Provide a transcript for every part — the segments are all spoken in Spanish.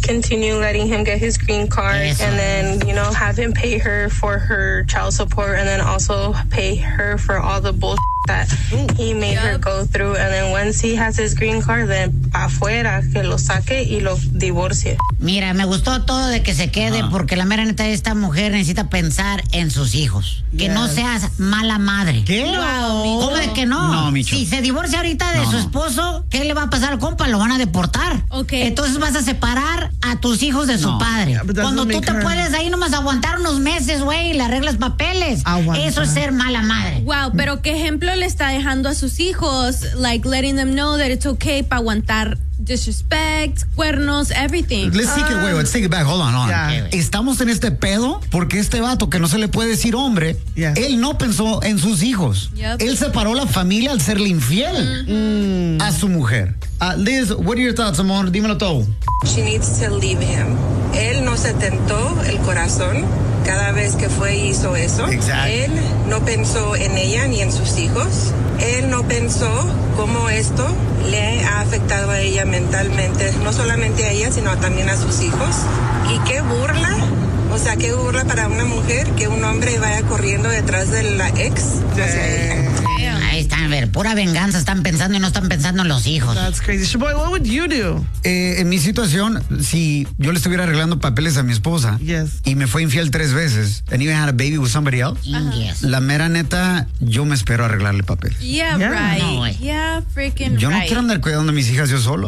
continue letting him get his green card and then, you know, have him pay her for her child support and then also pay her for all the bullshit that he made her go through. And then once he has his green card, then afuera, que lo saque y lo divorcie. Mira, me gustó todo de que se quede porque la mera neta, esta mujer necesita pensar en sus hijos. Que no seas mala madre. ¿Qué? No. ¿Cómo de que no? No, Micho. Si se divorcia ahorita de su esposo, ¿qué le va a pasar al compa? Lo van a deportar. Okay. Entonces vas a separar a tus hijos de su padre. Cuando tú te puedes ahí nomás aguantar unos meses, güey, y le arreglas papeles. Eso es ser mala madre. Wow, pero ¿qué ejemplo le está dejando a sus hijos? Like letting them know that it's okay para aguantar disrespect, cuernos, everything. Let's take it away. Let's take it back. Hold on. Yeah. Estamos en este pedo porque este vato que no se le puede decir hombre, él no pensó en sus hijos. Él separó la familia al serle infiel a su mujer. Liz, what are your thoughts, amor? Dímelo todo. She needs to leave him. Él no se tentó el corazón cada vez que fue y hizo eso. Exacto. Él no pensó en ella ni en sus hijos. Él no pensó cómo esto le ha afectado a ella mentalmente, no solamente a ella, sino también a sus hijos. Y qué burla, o sea, qué burla para una mujer que un hombre vaya corriendo detrás de la ex. Ahí están, a ver, pura venganza están pensando y no están pensando en los hijos. That's crazy. Shaboy, what would you do? En mi situación, si yo le estuviera arreglando papeles a mi esposa y me fue infiel 3 veces, and even had a baby with somebody else, la mera neta, yo me espero a arreglarle papeles. Yeah, right. No, freaking Yo no right. quiero andar cuidando a mis hijas yo solo.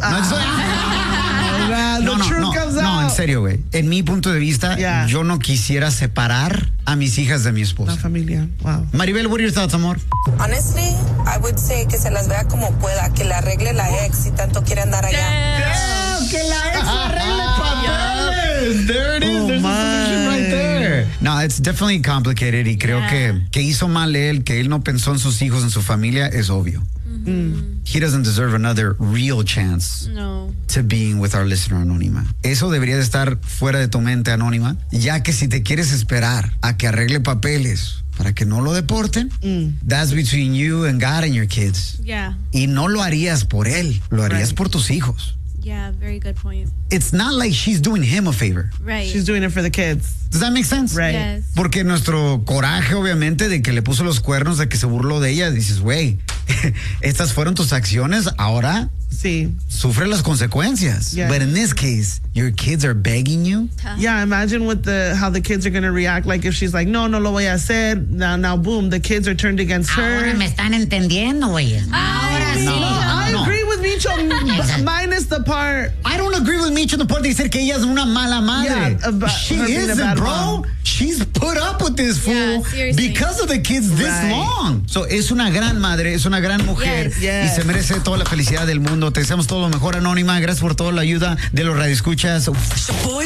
No, en serio, güey. En mi punto de vista, yo no quisiera separar a mis hijas de mi esposa. La familia. Wow. Maribel, what are your thoughts, amor? Honestly, I would say que se las vea como pueda, que le arregle la ex si tanto quiere andar allá. Que la ex arregle papeles. There it is. There's a solution right there. No, it's definitely complicated y creo que hizo mal él, que él no pensó en sus hijos, en su familia, es obvio. He doesn't deserve another real chance to being with our listener anónima. Eso debería de estar fuera de tu mente anónima, ya que si te quieres esperar a que arregle papeles para que no lo deporten, that's between you and God and your kids. Yeah. Y no lo harías por él, lo harías por tus hijos. Yeah, very good point. It's not like she's doing him a favor. Right. She's doing it for the kids. Does that make sense? Right. Yes. Porque nuestro coraje, obviamente, de que le puso los cuernos, de que se burló de ella, dices, güey, estas fueron tus acciones, ahora sufre las consecuencias. Yeah. But in this case, your kids are begging you. Yeah, imagine how the kids are going to react. Like if she's like, no lo voy a hacer. Now, boom, the kids are turned against her. Ahora me están entendiendo, güey. Ahora sí. I agree with Micho, minus the part. I don't agree with Micho en the part de decir que ella es una mala madre. Yeah, she her being a isn't, bad bro. mom. She's put up with this fool because of the kids this long. So, es una gran madre, es una gran mujer y se merece toda la felicidad del mundo. Te deseamos todo lo mejor, Anónima. Gracias por toda la ayuda de los radioescuchas.